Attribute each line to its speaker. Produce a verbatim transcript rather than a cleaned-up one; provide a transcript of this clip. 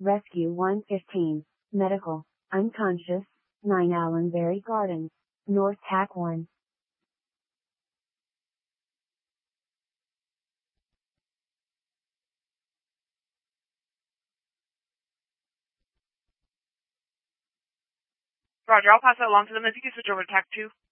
Speaker 1: Rescue one fifteen, Medical, unconscious, nine Allenberry Gardens, North Tack one.
Speaker 2: Roger, I'll pass that along to them. If you can switch over to Tack two.